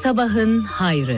Sabahın hayrı.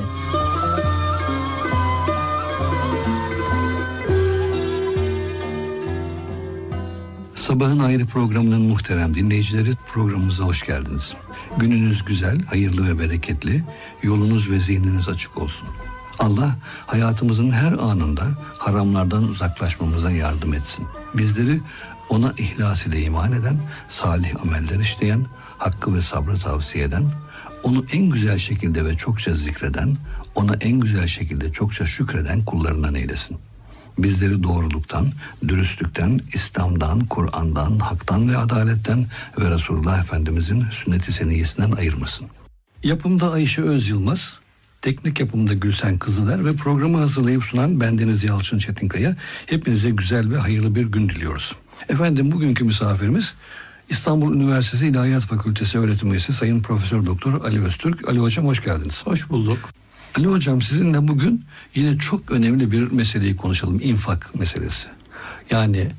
Sabahın Hayrı programının muhterem dinleyicileri, programımıza hoş geldiniz. Gününüz güzel, hayırlı ve bereketli, yolunuz ve zihniniz açık olsun. Allah hayatımızın her anında haramlardan uzaklaşmamıza yardım etsin. Bizleri ona ihlas ile iman eden, salih ameller işleyen, hakkı ve sabrı tavsiye eden, onu en güzel şekilde ve çokça zikreden, ona en güzel şekilde çokça şükreden kullarından eylesin. Bizleri doğruluktan, dürüstlükten, İslam'dan, Kur'an'dan, haktan ve adaletten ve Resulullah Efendimizin sünnet-i seniyyesinden ayırmasın. Yapımda Ayşe Özyılmaz, teknik yapımda Gülsen Kızıler ve programı hazırlayıp sunan bendeniz Yalçın Çetinkaya. Hepinize güzel ve hayırlı bir gün diliyoruz. Efendim, bugünkü misafirimiz İstanbul Üniversitesi İlahiyat Fakültesi öğretim üyesi Sayın Profesör Doktor Ali Öztürk. Ali Hocam, hoş geldiniz. Hoş bulduk. Ali Hocam, sizinle bugün yine çok önemli bir meseleyi konuşalım. İnfak meselesi. Yani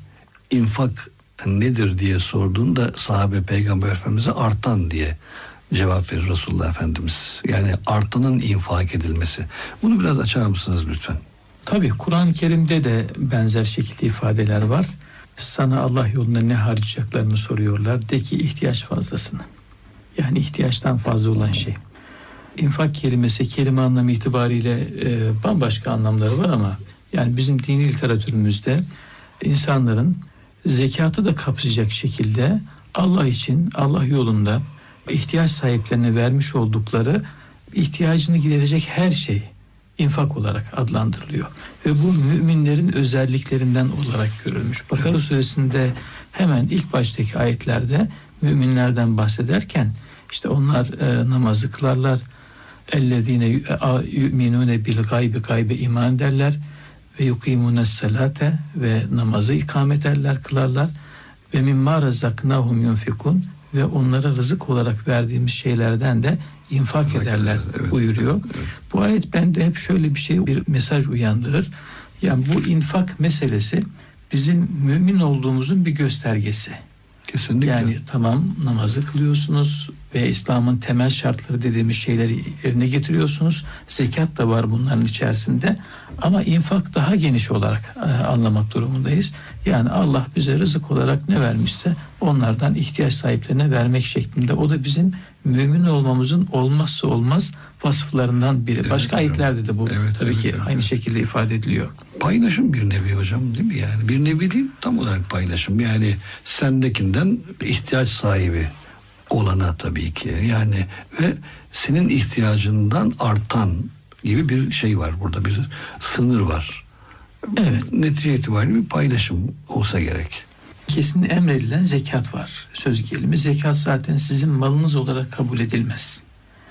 infak nedir diye sorduğunda sahabe Peygamber Efendimiz'e artan diye cevap verir Resulullah Efendimiz. Yani artanın infak edilmesi. Bunu biraz açar mısınız lütfen? Tabii Kur'an-ı Kerim'de de benzer şekilde ifadeler var. Sana Allah yolunda ne harcayacaklarını soruyorlar. De ki ihtiyaç fazlasını. Yani ihtiyaçtan fazla olan şey. İnfak kelimesi kelime anlamı itibariyle bambaşka anlamları var ama yani bizim dini literatürümüzde insanların zekatı da kapsayacak şekilde Allah için, Allah yolunda ihtiyaç sahiplerine vermiş oldukları ihtiyacını giderecek her şey infak olarak adlandırılıyor. Ve bu müminlerin özelliklerinden olarak görülmüş. Bakara suresinde hemen ilk baştaki ayetlerde müminlerden bahsederken işte onlar namazı kılarlar. اَلَّذ۪ينَ يُؤْمِنُونَ بِالْغَيْبِ gaybe iman ederler ve yukimune salate ve namazı ikamet ederler, kılarlar ve mimma razaknahum yunfikun ve onlara rızık olarak verdiğimiz şeylerden de infak ederler buyuruyor. Evet. Bu ayet bende hep şöyle bir mesaj uyandırır. Yani bu infak meselesi bizim mümin olduğumuzun bir göstergesi. Kesinlikle. Yani tamam, namazı kılıyorsunuz ve İslam'ın temel şartları dediğimiz şeyleri yerine getiriyorsunuz. Zekat da var bunların içerisinde. Ama infak daha geniş olarak anlamak durumundayız. Yani Allah bize rızık olarak ne vermişse onlardan ihtiyaç sahiplerine vermek şeklinde. O da bizim mümin olmamızın olmazsa olmaz vasıflarından biri. Evet, başka ayetlerde de bu tabii ki aynı şekilde ifade ediliyor. Paylaşım bir nevi hocam, değil mi yani? Bir nevi değil, tam olarak paylaşım. Yani sendekinden ihtiyaç sahibi olana tabii ki. Yani ve senin ihtiyacından artan gibi bir şey var burada. Bir sınır var. Evet. Netice itibariyle bir paylaşım olsa gerek. Kesin emredilen zekat var. Söz gelimi zekat zaten sizin malınız olarak kabul edilmez.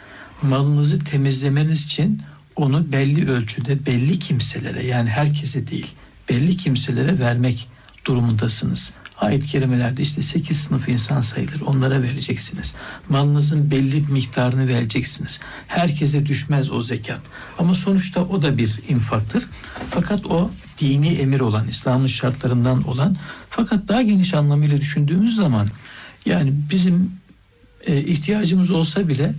Malınızı temizlemeniz için onu belli ölçüde belli kimselere, yani herkese değil, belli kimselere vermek durumundasınız. Ayet-i kerimelerde işte 8 sınıf insan sayılır. Onlara vereceksiniz. Malınızın belli bir miktarını vereceksiniz. Herkese düşmez o zekat. Ama sonuçta o da bir infaktır. Fakat o dini emir olan, İslam'ın şartlarından olan, fakat daha geniş anlamıyla düşündüğümüz zaman yani bizim ihtiyacımız olsa bile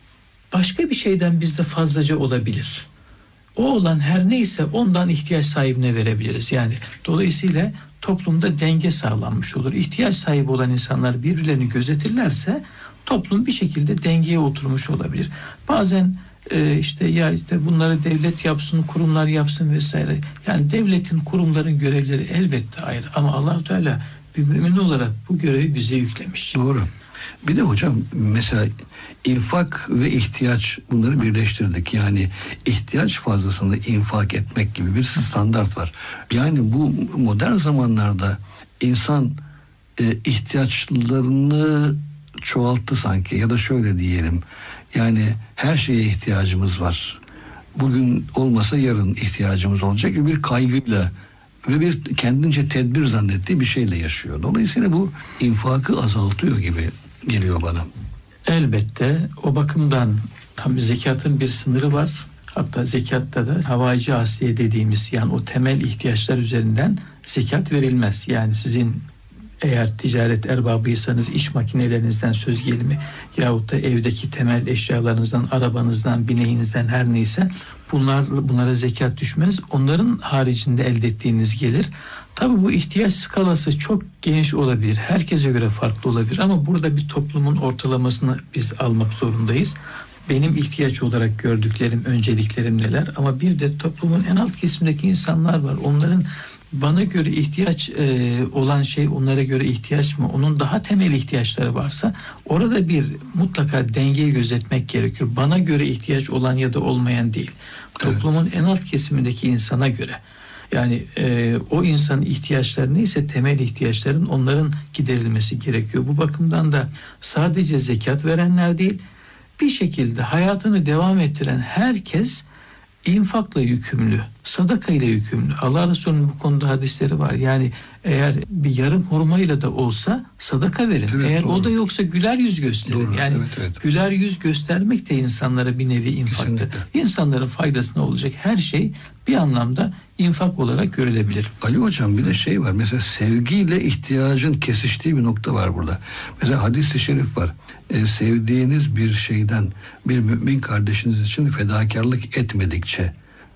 başka bir şeyden bizde fazlaca olabilir. O olan her neyse ondan ihtiyaç sahibine verebiliriz. Yani dolayısıyla toplumda denge sağlanmış olur. İhtiyaç sahibi olan insanlar birbirlerini gözetirlerse toplum bir şekilde dengeye oturmuş olabilir. Bazen işte bunları devlet yapsın, kurumlar yapsın vesaire. Yani devletin, kurumların görevleri elbette ayrı ama Allah-u Teala bir mümin olarak bu görevi bize yüklemiş. Doğru. Bir de hocam mesela infak ve ihtiyaç, bunları birleştirdik. Yani ihtiyaç fazlasını infak etmek gibi bir standart var. Yani bu modern zamanlarda insan ihtiyaçlarını çoğalttı sanki, ya da şöyle diyelim. Yani her şeye ihtiyacımız var. Bugün olmasa yarın ihtiyacımız olacak gibi bir kaygıyla ve bir kendince tedbir zannettiği bir şeyle yaşıyor. Dolayısıyla bu infakı azaltıyor gibi geliyor bana. Elbette o bakımdan tam zekatın bir sınırı var. Hatta zekatta da havaici asliye dediğimiz, yani o temel ihtiyaçlar üzerinden zekat verilmez. Yani sizin Eğer ticaret erbabıysanız iş makinelerinizden söz gelimi yahut da evdeki temel eşyalarınızdan, arabanızdan, bineğinizden her neyse bunlara zekat düşmez. Onların haricinde elde ettiğiniz gelir. Tabii bu ihtiyaç skalası çok geniş olabilir. Herkese göre farklı olabilir ama burada bir toplumun ortalamasını biz almak zorundayız. Benim ihtiyaç olarak gördüklerim, önceliklerim neler? Ama bir de toplumun en alt kesimindeki insanlar var. Onların bana göre ihtiyaç olan şey onlara göre ihtiyaç mı? Onun daha temel ihtiyaçları varsa orada bir mutlaka dengeyi gözetmek gerekiyor. Bana göre ihtiyaç olan ya da olmayan değil. Toplumun en alt kesimindeki insana göre. Yani o insanın ihtiyaçları neyse temel ihtiyaçların onların giderilmesi gerekiyor. Bu bakımdan da sadece zekat verenler değil, bir şekilde hayatını devam ettiren herkes infakla yükümlü, sadaka ile yükümlü. Allah Resulü'nün bu konuda hadisleri var. Yani eğer bir yarım hurmayla da olsa sadaka verin. Evet, eğer doğru. o da yoksa güler yüz gösterin. Doğru, Yani evet. güler yüz göstermek de insanlara bir nevi infaktır. Kesinlikle. İnsanların faydasına olacak her şey bir anlamda infak olarak görülebilir. Ali Hocam bir de şey var. Mesela sevgiyle ihtiyacın kesiştiği bir nokta var burada. Mesela hadis-i şerif var. Sevdiğiniz bir şeyden bir mümin kardeşiniz için fedakarlık etmedikçe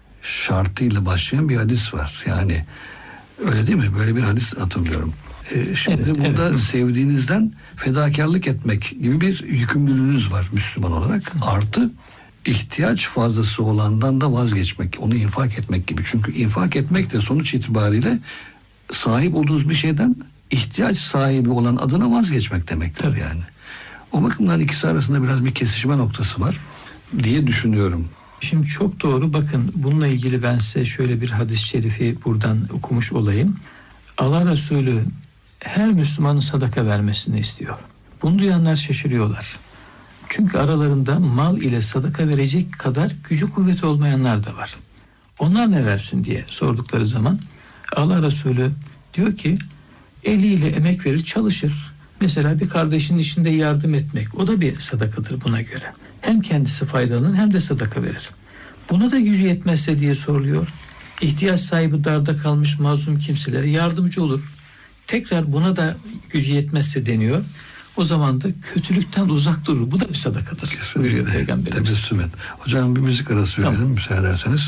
şartıyla başlayan bir hadis var. Yani öyle değil mi? Böyle bir hadis hatırlıyorum. Şimdi Evet, burada evet. sevdiğinizden fedakarlık etmek gibi bir yükümlülüğünüz var Müslüman olarak. Artı ihtiyaç fazlası olandan da vazgeçmek, onu infak etmek gibi. Çünkü infak etmek de sonuç itibariyle sahip olduğunuz bir şeyden ihtiyaç sahibi olan adına vazgeçmek demektir. Tabii. Yani. O bakımdan ikisi arasında biraz bir kesişme noktası var diye düşünüyorum. Şimdi çok doğru. Bakın bununla ilgili ben size şöyle bir hadis-i şerifi buradan okumuş olayım. Allah Resulü her Müslümanın sadaka vermesini istiyor. Bunu duyanlar şaşırıyorlar. Çünkü aralarında mal ile sadaka verecek kadar gücü kuvveti olmayanlar da var. Onlar ne versin diye sordukları zaman Allah Resulü diyor ki eliyle emek verir, çalışır. Mesela bir kardeşinin işinde yardım etmek, o da bir sadakadır buna göre. Hem kendisi faydalanır hem de sadaka verir. Buna da gücü yetmezse diye soruluyor. İhtiyaç sahibi, darda kalmış mazlum kimselere yardımcı olur. Tekrar buna da gücü yetmezse deniyor. O zaman da kötülükten uzak durur. Bu da bir sadakadır. Buyuruyor Peygamberimiz. Tebessüm et. Hocam bir müzik arası verelim müsaade ederseniz.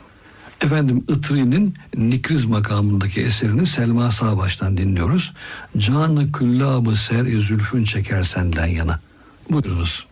Efendim Itri'nin Nikriz makamındaki eserini Selma Sağbaş'tan dinliyoruz. Canı küllabı ser zülfün çeker senden yana. Buyurunuz.